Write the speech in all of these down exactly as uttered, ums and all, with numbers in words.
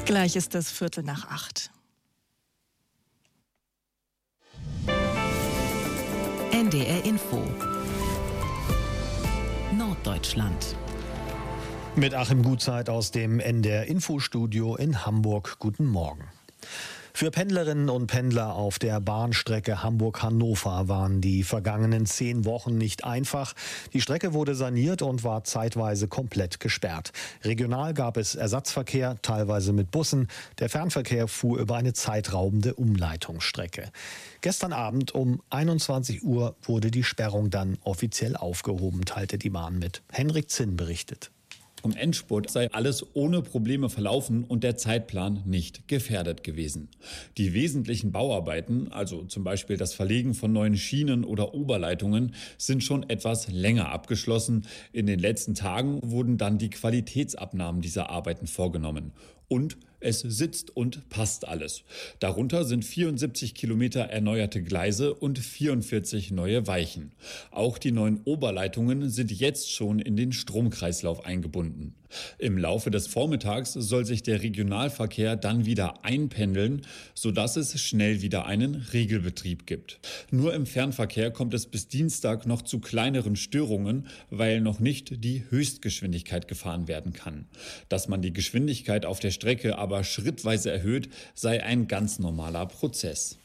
Gleich ist es Viertel nach acht. N D R Info Norddeutschland. Mit Achim Gutzeit aus dem N D R Infostudio in Hamburg. Guten Morgen. Für Pendlerinnen und Pendler auf der Bahnstrecke Hamburg-Hannover waren die vergangenen zehn Wochen nicht einfach. Die Strecke wurde saniert und war zeitweise komplett gesperrt. Regional gab es Ersatzverkehr, teilweise mit Bussen. Der Fernverkehr fuhr über eine zeitraubende Umleitungsstrecke. Gestern Abend um einundzwanzig Uhr wurde die Sperrung dann offiziell aufgehoben, teilte die Bahn mit. Henrik Zinn berichtet. Im Endspurt sei alles ohne Probleme verlaufen und der Zeitplan nicht gefährdet gewesen. Die wesentlichen Bauarbeiten, also zum Beispiel das Verlegen von neuen Schienen oder Oberleitungen, sind schon etwas länger abgeschlossen. In den letzten Tagen wurden dann die Qualitätsabnahmen dieser Arbeiten vorgenommen. Und es sitzt und passt alles. Darunter sind vierundsiebzig Kilometer erneuerte Gleise und vierundvierzig neue Weichen. Auch die neuen Oberleitungen sind jetzt schon in den Stromkreislauf eingebunden. Im Laufe des Vormittags soll sich der Regionalverkehr dann wieder einpendeln, sodass es schnell wieder einen Regelbetrieb gibt. Nur im Fernverkehr kommt es bis Dienstag noch zu kleineren Störungen, weil noch nicht die Höchstgeschwindigkeit gefahren werden kann. Dass man die Geschwindigkeit auf der Strecke aber schrittweise erhöht, sei ein ganz normaler Prozess.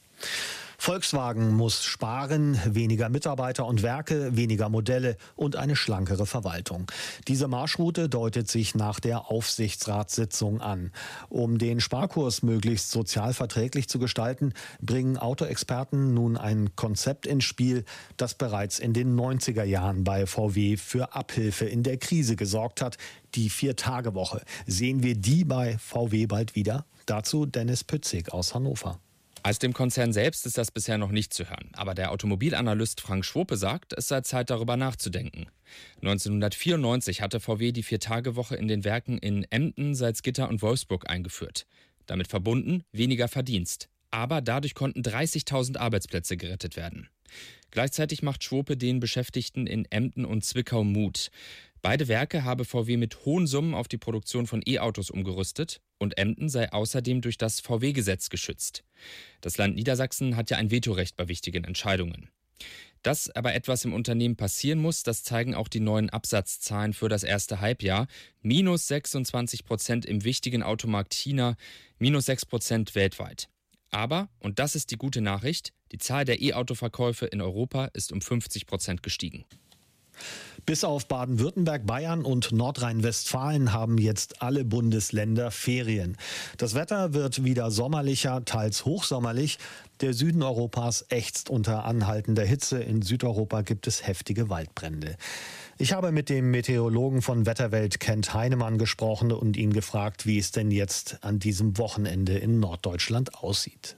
Volkswagen muss sparen, weniger Mitarbeiter und Werke, weniger Modelle und eine schlankere Verwaltung. Diese Marschroute deutet sich nach der Aufsichtsratssitzung an. Um den Sparkurs möglichst sozial verträglich zu gestalten, bringen Autoexperten nun ein Konzept ins Spiel, das bereits in den neunziger Jahren bei V W für Abhilfe in der Krise gesorgt hat. Die Vier-Tage-Woche. Sehen wir die bei V W bald wieder? Dazu Dennis Pützig aus Hannover. Aus dem Konzern selbst ist das bisher noch nicht zu hören. Aber der Automobilanalyst Frank Schwope sagt, es sei Zeit, darüber nachzudenken. neunzehnhundertvierundneunzig hatte V W die Vier-Tage-Woche in den Werken in Emden, Salzgitter und Wolfsburg eingeführt. Damit verbunden weniger Verdienst. Aber dadurch konnten dreißigtausend Arbeitsplätze gerettet werden. Gleichzeitig macht Schwope den Beschäftigten in Emden und Zwickau Mut. Beide Werke habe V W mit hohen Summen auf die Produktion von E-Autos umgerüstet und Emden sei außerdem durch das V W-Gesetz geschützt. Das Land Niedersachsen hat ja ein Vetorecht bei wichtigen Entscheidungen. Dass aber etwas im Unternehmen passieren muss, das zeigen auch die neuen Absatzzahlen für das erste Halbjahr. Minus sechsundzwanzig Prozent im wichtigen Automarkt China, minus sechs Prozent weltweit. Aber, und das ist die gute Nachricht, die Zahl der E-Auto-Verkäufe in Europa ist um fünfzig Prozent gestiegen. Bis auf Baden-Württemberg, Bayern und Nordrhein-Westfalen haben jetzt alle Bundesländer Ferien. Das Wetter wird wieder sommerlicher, teils hochsommerlich. Der Süden Europas ächzt unter anhaltender Hitze. In Südeuropa gibt es heftige Waldbrände. Ich habe mit dem Meteorologen von Wetterwelt Kent Heinemann gesprochen und ihn gefragt, wie es denn jetzt an diesem Wochenende in Norddeutschland aussieht.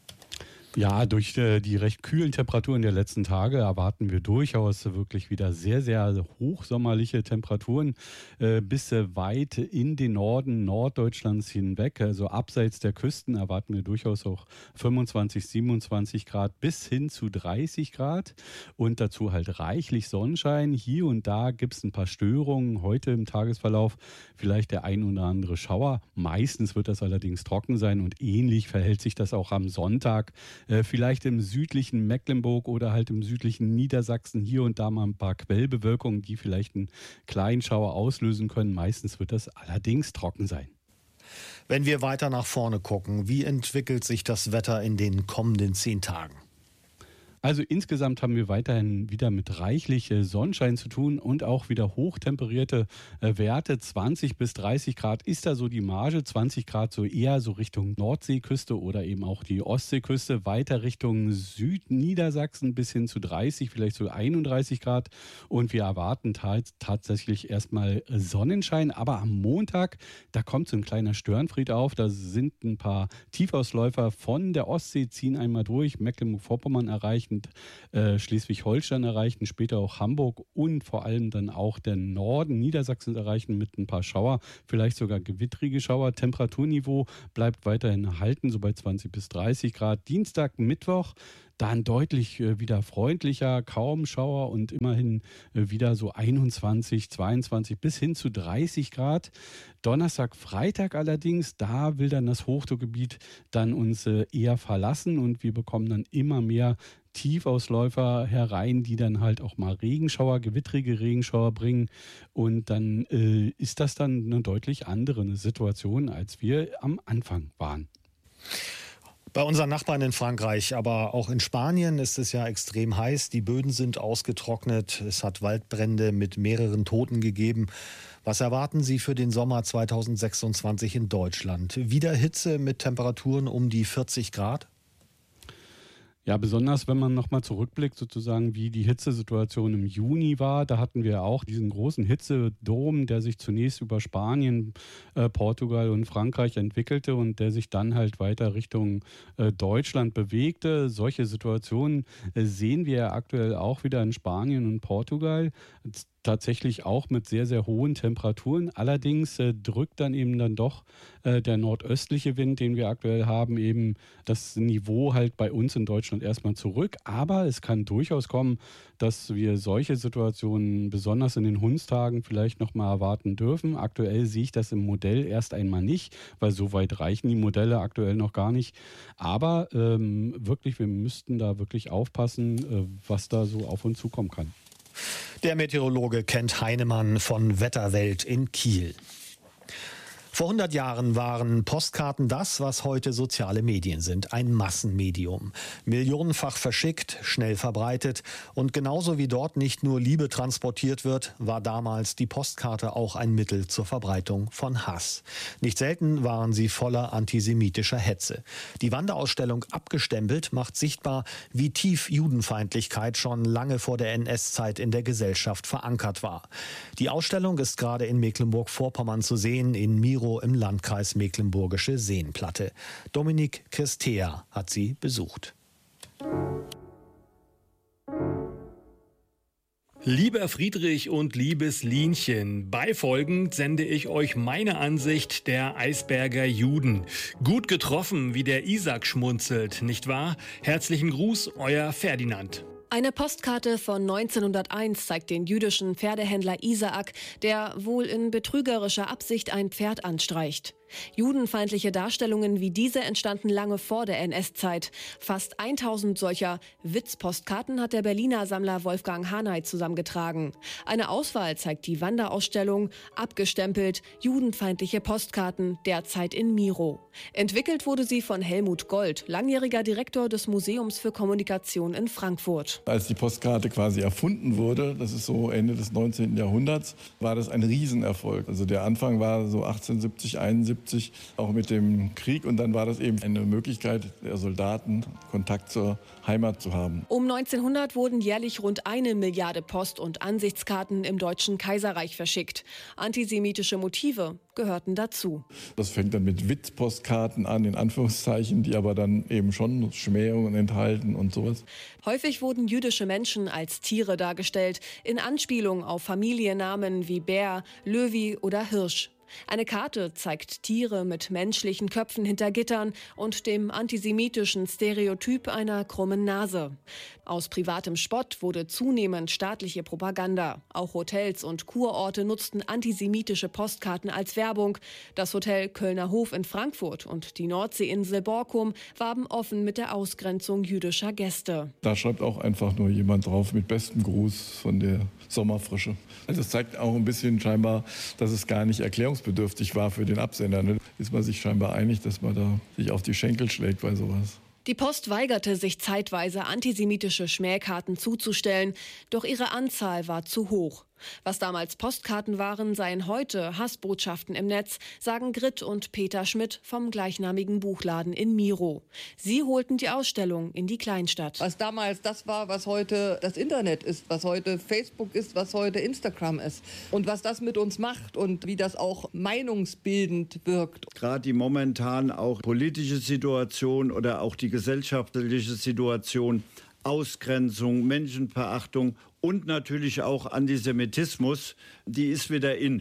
Ja, durch äh, die recht kühlen Temperaturen der letzten Tage erwarten wir durchaus wirklich wieder sehr, sehr hochsommerliche Temperaturen äh, bis äh, weit in den Norden Norddeutschlands hinweg. Also abseits der Küsten erwarten wir durchaus auch fünfundzwanzig, siebenundzwanzig Grad bis hin zu dreißig Grad und dazu halt reichlich Sonnenschein. Hier und da gibt es ein paar Störungen heute im Tagesverlauf, vielleicht der ein oder andere Schauer. Meistens wird das allerdings trocken sein und ähnlich verhält sich das auch am Sonntag. Vielleicht im südlichen Mecklenburg oder halt im südlichen Niedersachsen hier und da mal ein paar Quellbewölkungen, die vielleicht einen kleinen Schauer auslösen können. Meistens wird das allerdings trocken sein. Wenn wir weiter nach vorne gucken, wie entwickelt sich das Wetter in den kommenden zehn Tagen? Also insgesamt haben wir weiterhin wieder mit reichlich Sonnenschein zu tun und auch wieder hochtemperierte Werte. zwanzig bis dreißig Grad ist da so die Marge. zwanzig Grad so eher so Richtung Nordseeküste oder eben auch die Ostseeküste. Weiter Richtung Südniedersachsen bis hin zu dreißig, vielleicht so einunddreißig Grad. Und wir erwarten tatsächlich erstmal Sonnenschein. Aber am Montag, da kommt so ein kleiner Störenfried auf. Da sind ein paar Tiefausläufer von der Ostsee, ziehen einmal durch, Mecklenburg-Vorpommern erreichen. Äh, Schleswig-Holstein erreichen, später auch Hamburg und vor allem dann auch den Norden Niedersachsens erreichen mit ein paar Schauer, vielleicht sogar gewittrige Schauer. Temperaturniveau bleibt weiterhin erhalten, so bei zwanzig bis dreißig Grad. Dienstag, Mittwoch, dann deutlich äh, wieder freundlicher, kaum Schauer und immerhin äh, wieder so einundzwanzig, zweiundzwanzig bis hin zu dreißig Grad. Donnerstag, Freitag allerdings, da will dann das Hochdruckgebiet dann uns äh, eher verlassen und wir bekommen dann immer mehr Tiefausläufer herein, die dann halt auch mal Regenschauer, gewittrige Regenschauer bringen. Und dann äh, ist das dann eine deutlich andere Situation, als wir am Anfang waren. Bei unseren Nachbarn in Frankreich, aber auch in Spanien ist es ja extrem heiß. Die Böden sind ausgetrocknet. Es hat Waldbrände mit mehreren Toten gegeben. Was erwarten Sie für den Sommer zweitausendsechsundzwanzig in Deutschland? Wieder Hitze mit Temperaturen um die vierzig Grad? Ja, besonders wenn man nochmal zurückblickt, sozusagen wie die Hitzesituation im Juni war. Da hatten wir auch diesen großen Hitzedom, der sich zunächst über Spanien, äh, Portugal und Frankreich entwickelte und der sich dann halt weiter Richtung äh, Deutschland bewegte. Solche Situationen äh, sehen wir aktuell auch wieder in Spanien und Portugal. Tatsächlich auch mit sehr, sehr hohen Temperaturen. Allerdings äh, drückt dann eben dann doch äh, der nordöstliche Wind, den wir aktuell haben, eben das Niveau halt bei uns in Deutschland erstmal zurück. Aber es kann durchaus kommen, dass wir solche Situationen besonders in den Hundstagen vielleicht nochmal erwarten dürfen. Aktuell sehe ich das im Modell erst einmal nicht, weil so weit reichen die Modelle aktuell noch gar nicht. Aber ähm, wirklich, wir müssten da wirklich aufpassen, äh, was da so auf uns zukommen kann. Der Meteorologe Kent Heinemann von Wetterwelt in Kiel. Vor hundert Jahren waren Postkarten das, was heute soziale Medien sind, ein Massenmedium. Millionenfach verschickt, schnell verbreitet und genauso wie dort nicht nur Liebe transportiert wird, war damals die Postkarte auch ein Mittel zur Verbreitung von Hass. Nicht selten waren sie voller antisemitischer Hetze. Die Wanderausstellung Abgestempelt macht sichtbar, wie tief Judenfeindlichkeit schon lange vor der N S-Zeit in der Gesellschaft verankert war. Die Ausstellung ist gerade in Mecklenburg-Vorpommern zu sehen, in Miro im Landkreis Mecklenburgische Seenplatte. Dominik Christea hat sie besucht. Lieber Friedrich und liebes Linchen, beifolgend sende ich euch meine Ansicht der Eisberger Juden. Gut getroffen, wie der Isaac schmunzelt, nicht wahr? Herzlichen Gruß, euer Ferdinand. Eine Postkarte von neunzehnhunderteins zeigt den jüdischen Pferdehändler Isaak, der wohl in betrügerischer Absicht ein Pferd anstreicht. Judenfeindliche Darstellungen wie diese entstanden lange vor der N S-Zeit. Fast tausend solcher Witzpostkarten hat der Berliner Sammler Wolfgang Hanay zusammengetragen. Eine Auswahl zeigt die Wanderausstellung Abgestempelt, judenfeindliche Postkarten, derzeit in Miro. Entwickelt wurde sie von Helmut Gold, langjähriger Direktor des Museums für Kommunikation in Frankfurt. Als die Postkarte quasi erfunden wurde, das ist so Ende des neunzehnten Jahrhunderts, war das ein Riesenerfolg. Also der Anfang war so achtzehnhundertsiebzig, einundsiebzig, auch mit dem Krieg. Und dann war das eben eine Möglichkeit der Soldaten, Kontakt zur Heimat zu haben. Um neunzehnhundert wurden jährlich rund eine Milliarde Post- und Ansichtskarten im Deutschen Kaiserreich verschickt. Antisemitische Motive gehörten dazu. Das fängt dann mit Witzpostkarten an, in Anführungszeichen, die aber dann eben schon Schmähungen enthalten und sowas. Häufig wurden jüdische Menschen als Tiere dargestellt, in Anspielung auf Familiennamen wie Bär, Löwy oder Hirsch. Eine Karte zeigt Tiere mit menschlichen Köpfen hinter Gittern und dem antisemitischen Stereotyp einer krummen Nase. Aus privatem Spott wurde zunehmend staatliche Propaganda. Auch Hotels und Kurorte nutzten antisemitische Postkarten als Werbung. Das Hotel Kölner Hof in Frankfurt und die Nordseeinsel Borkum warben offen mit der Ausgrenzung jüdischer Gäste. Da schreibt auch einfach nur jemand drauf mit bestem Gruß von der Sommerfrische. Also es zeigt auch ein bisschen scheinbar, dass es gar nicht erklärungsbedürftig war für den Absender. Ne? Ist man sich scheinbar einig, dass man da sich auf die Schenkel schlägt bei sowas. Die Post weigerte sich zeitweise, antisemitische Schmähkarten zuzustellen, doch ihre Anzahl war zu hoch. Was damals Postkarten waren, seien heute Hassbotschaften im Netz, sagen Grit und Peter Schmidt vom gleichnamigen Buchladen in Miro. Sie holten die Ausstellung in die Kleinstadt. Was damals das war, was heute das Internet ist, was heute Facebook ist, was heute Instagram ist. Und was das mit uns macht und wie das auch meinungsbildend wirkt. Gerade die momentan auch politische Situation oder auch die gesellschaftliche Situation, Ausgrenzung, Menschenverachtung und natürlich auch Antisemitismus, die ist wieder in.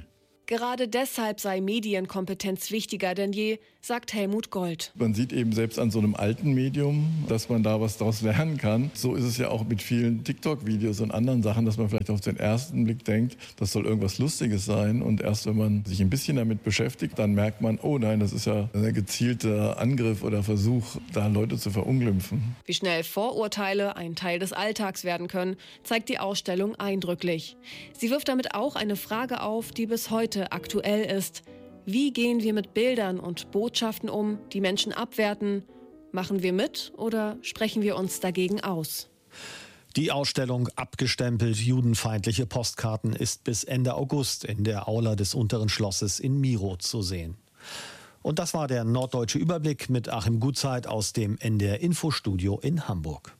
Gerade deshalb sei Medienkompetenz wichtiger denn je, sagt Helmut Gold. Man sieht eben selbst an so einem alten Medium, dass man da was daraus lernen kann. So ist es ja auch mit vielen TikTok-Videos und anderen Sachen, dass man vielleicht auf den ersten Blick denkt, das soll irgendwas Lustiges sein. Und erst wenn man sich ein bisschen damit beschäftigt, dann merkt man, oh nein, das ist ja ein gezielter Angriff oder Versuch, da Leute zu verunglimpfen. Wie schnell Vorurteile ein Teil des Alltags werden können, zeigt die Ausstellung eindrücklich. Sie wirft damit auch eine Frage auf, die bis heute aktuell ist. Wie gehen wir mit Bildern und Botschaften um, die Menschen abwerten? Machen wir mit oder sprechen wir uns dagegen aus? Die Ausstellung Abgestempelt judenfeindliche Postkarten ist bis Ende August in der Aula des Unteren Schlosses in Miro zu sehen. Und das war der Norddeutsche Überblick mit Achim Gutzeit aus dem N D R Infostudio in Hamburg.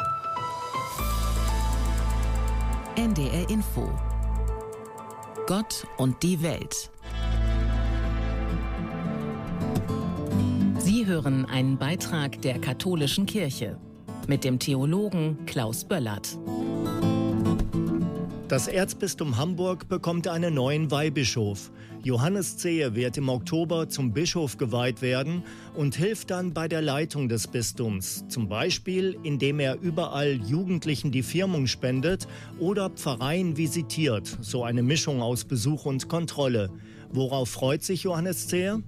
N D R Info. Gott und die Welt. Sie hören einen Beitrag der Katholischen Kirche mit dem Theologen Klaus Böllert. Das Erzbistum Hamburg bekommt einen neuen Weihbischof. Johannes Zehe wird im Oktober zum Bischof geweiht werden und hilft dann bei der Leitung des Bistums. Zum Beispiel, indem er überall Jugendlichen die Firmung spendet oder Pfarreien visitiert. So eine Mischung aus Besuch und Kontrolle. Worauf freut sich Johannes Zehe?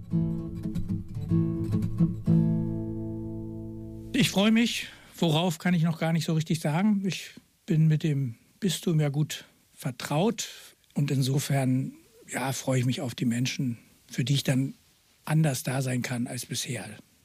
Ich freue mich. Worauf kann ich noch gar nicht so richtig sagen. Ich bin mit dem Bistum ja gut vertraut und insofern ja, freue ich mich auf die Menschen, für die ich dann anders da sein kann als bisher.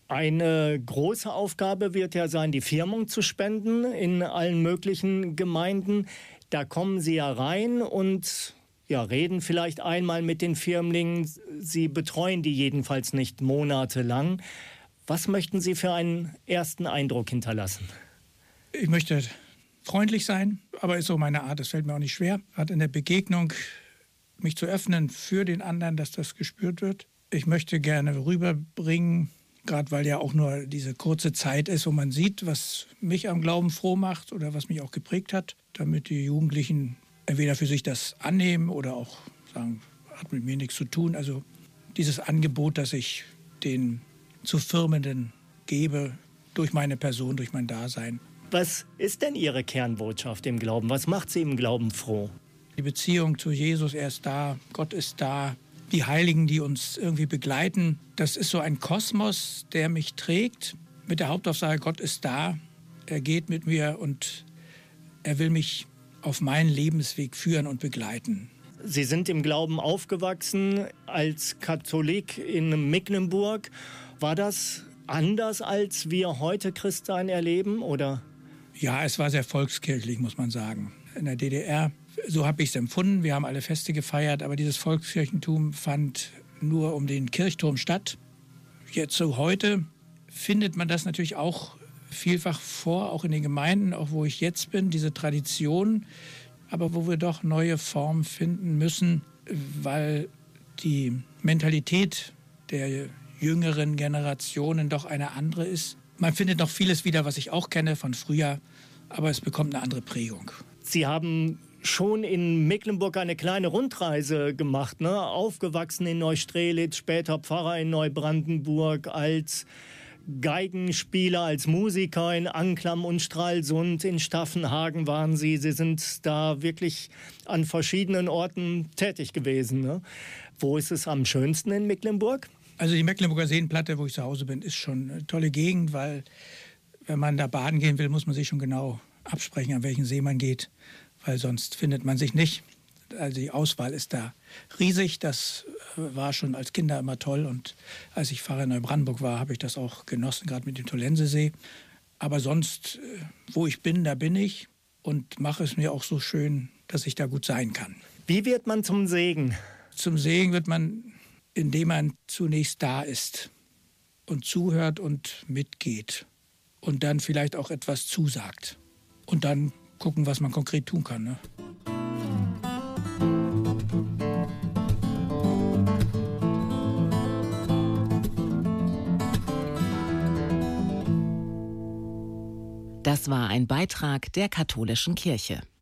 Eine große Aufgabe wird ja sein, die Firmung zu spenden in allen möglichen Gemeinden. Da kommen Sie ja rein und ja, reden vielleicht einmal mit den Firmlingen. Sie betreuen die jedenfalls nicht monatelang. Was möchten Sie für einen ersten Eindruck hinterlassen? Ich möchte freundlich sein, aber ist so meine Art, das fällt mir auch nicht schwer. Hat in der Begegnung mich zu öffnen für den anderen, dass das gespürt wird. Ich möchte gerne rüberbringen, gerade weil ja auch nur diese kurze Zeit ist, wo man sieht, was mich am Glauben froh macht oder was mich auch geprägt hat, damit die Jugendlichen entweder für sich das annehmen oder auch sagen, hat mit mir nichts zu tun. Also dieses Angebot, das ich den zu Firmenden gebe, durch meine Person, durch mein Dasein. Was ist denn Ihre Kernbotschaft im Glauben? Was macht Sie im Glauben froh? Die Beziehung zu Jesus, er ist da, Gott ist da, die Heiligen, die uns irgendwie begleiten. Das ist so ein Kosmos, der mich trägt, mit der Hauptaussage, Gott ist da, er geht mit mir und er will mich auf meinen Lebensweg führen und begleiten. Sie sind im Glauben aufgewachsen als Katholik in Mecklenburg. War das anders, als wir heute Christsein erleben, oder? Ja, es war sehr volkskirchlich, muss man sagen. In der D D R, so habe ich es empfunden. Wir haben alle Feste gefeiert, aber dieses Volkskirchentum fand nur um den Kirchturm statt. Jetzt so heute findet man das natürlich auch vielfach vor, auch in den Gemeinden, auch wo ich jetzt bin, diese Tradition, aber wo wir doch neue Formen finden müssen, weil die Mentalität der jüngeren Generationen doch eine andere ist. Man findet noch vieles wieder, was ich auch kenne von früher, aber es bekommt eine andere Prägung. Sie haben schon in Mecklenburg eine kleine Rundreise gemacht, ne? Aufgewachsen in Neustrelitz, später Pfarrer in Neubrandenburg, als Geigenspieler, als Musiker in Anklam und Stralsund, in Staffenhagen waren Sie. Sie sind da wirklich an verschiedenen Orten tätig gewesen, ne? Wo ist es am schönsten in Mecklenburg? Also die Mecklenburger Seenplatte, wo ich zu Hause bin, ist schon eine tolle Gegend, weil wenn man da baden gehen will, muss man sich schon genau absprechen, an welchen See man geht, weil sonst findet man sich nicht. Also die Auswahl ist da riesig, das war schon als Kinder immer toll und als ich Pfarrer in Neubrandenburg war, habe ich das auch genossen, gerade mit dem Tollensesee. Aber sonst, wo ich bin, da bin ich und mache es mir auch so schön, dass ich da gut sein kann. Wie wird man zum Segen? Zum Segen wird man, indem man zunächst da ist und zuhört und mitgeht und dann vielleicht auch etwas zusagt und dann gucken, was man konkret tun kann, ne? Das war ein Beitrag der Katholischen Kirche.